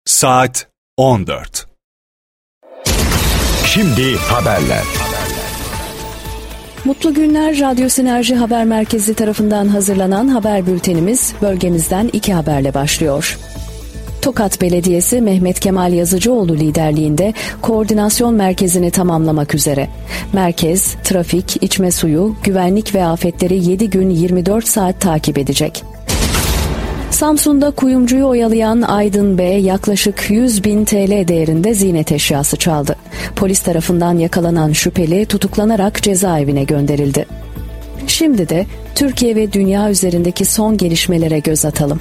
Saat 14. Şimdi haberler. Mutlu günler. Radyo Sinerji Haber Merkezi tarafından hazırlanan haber bültenimiz bölgemizden 2 haberle başlıyor. Tokat Belediyesi Mehmet Kemal Yazıcıoğlu liderliğinde koordinasyon merkezini tamamlamak üzere. Merkez, trafik, içme suyu, güvenlik ve afetleri 7 gün 24 saat takip edecek. Samsun'da kuyumcuyu oyalayan Aydın B. yaklaşık 100.000 TL değerinde ziynet eşyası çaldı. Polis tarafından yakalanan şüpheli tutuklanarak cezaevine gönderildi. Şimdi de Türkiye ve dünya üzerindeki son gelişmelere göz atalım.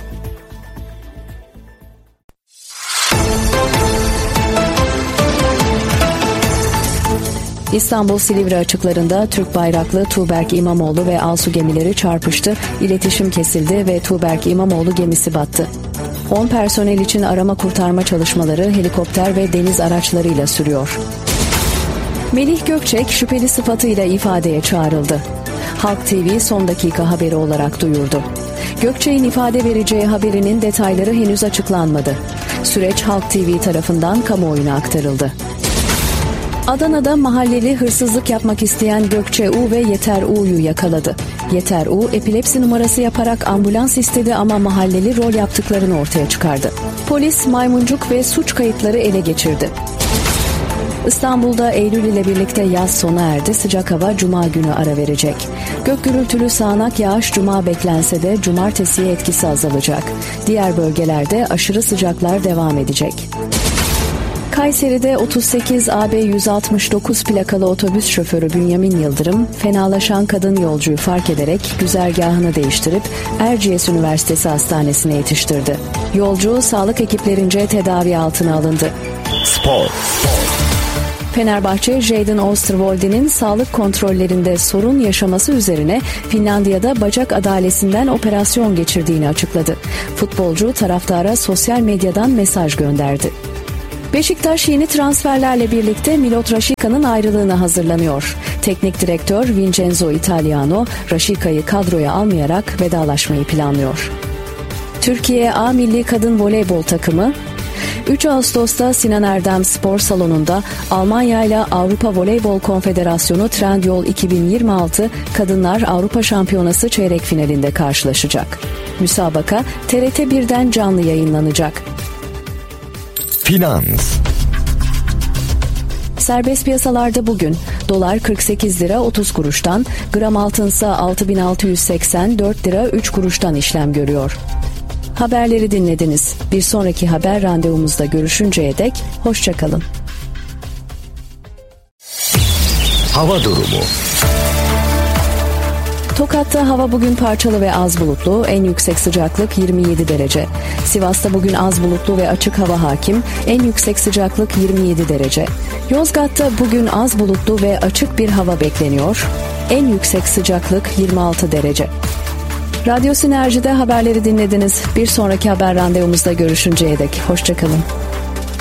İstanbul Silivri açıklarında Türk bayraklı Tuğberk İmamoğlu ve Alsu gemileri çarpıştı, iletişim kesildi ve Tuğberk İmamoğlu gemisi battı. 10 personel için arama kurtarma çalışmaları helikopter ve deniz araçlarıyla sürüyor. Melih Gökçek şüpheli sıfatıyla ifadeye çağrıldı. Halk TV son dakika haberi olarak duyurdu. Gökçek'in ifade vereceği haberinin detayları henüz açıklanmadı. Süreç Halk TV tarafından kamuoyuna aktarıldı. Adana'da mahalleli hırsızlık yapmak isteyen Gökçe U ve Yeter U'yu yakaladı. Yeter U epilepsi numarası yaparak ambulans istedi ama mahalleli rol yaptıklarını ortaya çıkardı. Polis maymuncuk ve suç kayıtları ele geçirdi. İstanbul'da Eylül ile birlikte yaz sona erdi. Sıcak hava Cuma günü ara verecek. Gök gürültülü sağanak yağış Cuma beklense de Cumartesiye etkisi azalacak. Diğer bölgelerde aşırı sıcaklar devam edecek. Kayseri'de 38 AB 169 plakalı otobüs şoförü Bünyamin Yıldırım, fenalaşan kadın yolcuyu fark ederek güzergahını değiştirip Erciyes Üniversitesi Hastanesi'ne yetiştirdi. Yolcu sağlık ekiplerince tedavi altına alındı. Spor. Fenerbahçe, Jadon Osterwolde'nin sağlık kontrollerinde sorun yaşaması üzerine Finlandiya'da bacak adalesinden operasyon geçirdiğini açıkladı. Futbolcu taraftara sosyal medyadan mesaj gönderdi. Beşiktaş yeni transferlerle birlikte Milot Raşika'nın ayrılığına hazırlanıyor. Teknik direktör Vincenzo Italiano, Raşika'yı kadroya almayarak vedalaşmayı planlıyor. Türkiye A Milli Kadın Voleybol takımı 3 Ağustos'ta Sinan Erdem Spor Salonu'nda Almanya ile Avrupa Voleybol Konfederasyonu Trendyol 2026 Kadınlar Avrupa Şampiyonası çeyrek finalinde karşılaşacak. Müsabaka TRT 1'den canlı yayınlanacak. Finans. Serbest piyasalarda bugün dolar 48 lira 30 kuruştan, gram altınsa 6684 lira 3 kuruştan işlem görüyor. Haberleri dinlediniz. Bir sonraki haber randevumuzda görüşünceye dek hoşça kalın. Hava durumu. Tokat'ta hava bugün parçalı ve az bulutlu, en yüksek sıcaklık 27 derece. Sivas'ta bugün az bulutlu ve açık hava hakim, en yüksek sıcaklık 27 derece. Yozgat'ta bugün az bulutlu ve açık bir hava bekleniyor, en yüksek sıcaklık 26 derece. Radyo Sinerji'de haberleri dinlediniz. Bir sonraki haber randevumuzda görüşünceye dek hoşça kalın.